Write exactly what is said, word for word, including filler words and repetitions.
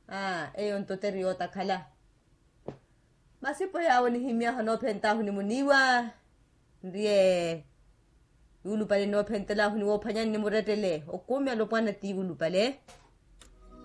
Ah, eyo ntoteri yota khala. Basi po yawo ni himya hano penta huni muniwa. Ndiye yulu pale no pentela huni wopanya ni muretele. Okumi alopana ti yulu pale.